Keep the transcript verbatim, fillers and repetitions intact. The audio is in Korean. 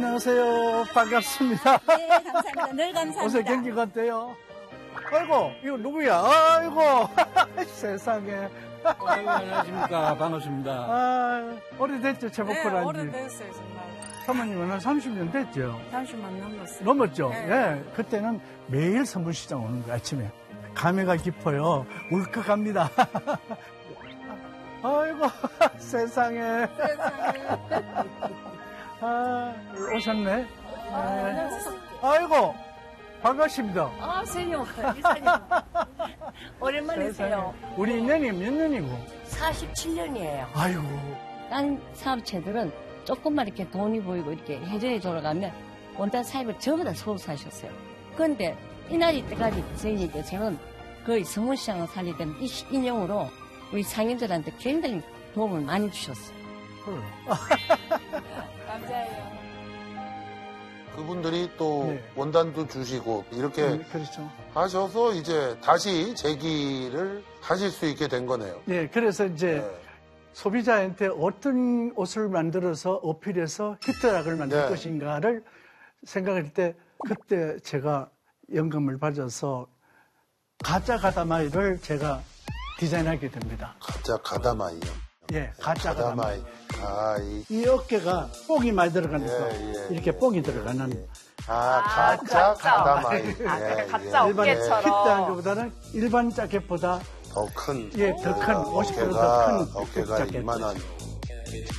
안녕하세요. 반갑습니다. 네, 감사합니다. 늘 감사합니다. 어서 경기가 어때요? 아이고, 이거 누구야? 아이고, 세상에. 아이고, 안녕하십니까. 반갑습니다. 아, 오래됐죠, 제보컬 네, 한지. 오래됐어요, 정말. 사모님은 한 삼십 년 됐죠? 삼십 년 넘었어요. 넘었죠? 네. 네. 그때는 매일 선물시장 오는 거예요, 아침에. 감회가 깊어요. 울컥합니다. 아이고, 세상에. 세상에. 아, 오셨네. 아, 네. 안녕하세요. 아이고, 반갑습니다. 아, 선생님, 이사님. 오랜만이세요. 세상에. 우리 인연이 몇 년이고? 사십칠 년이에요. 아이고. 딴 사업체들은 조금만 이렇게 돈이 보이고 이렇게 해저에 돌아가면 원단 사입을 전부 다 서울 사셨어요. 그런데 이날이 때까지 선생님께서는 거의 성문시장을 살리던 이 인용으로 우리 상인들한테 굉장히 도움을 많이 주셨어요. 감사해요. 그분들이 또 네. 원단도 주시고 이렇게 음, 그렇죠. 하셔서 이제 다시 재기를 하실 수 있게 된 거네요. 예, 그래서 이제 네. 소비자한테 어떤 옷을 만들어서 어필해서 히트락을 만들 네. 것인가를 생각할 때 그때 제가 영감을 받아서 가짜 가다마이를 제가 디자인하게 됩니다. 가짜 가다마이요. 예, 가짜 가다마이. 가다마이. 아, 이, 이 어깨가 뽕이 많이 들어가니까 예, 예, 이렇게 예, 뽕이 들어가는 예. 아, 가짜 가다마이. 예, 가짜 예. 어깨처럼. 히트한 것보다는 일반 자켓보다 더 큰. 예, 더 큰, 오십 퍼센트 어깨가, 더 큰 어깨가 자켓. 이만한.